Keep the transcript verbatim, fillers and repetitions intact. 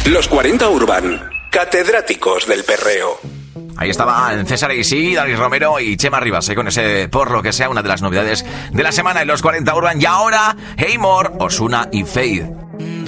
Los cuarenta Urban, catedráticos del perreo. Ahí estaban César Isí, David Romero y Chema Rivas, ¿eh? Con ese Por lo que sea, una de las novedades de la semana en los cuarenta Urban. Y ahora, Hey More, Ozuna y Fade.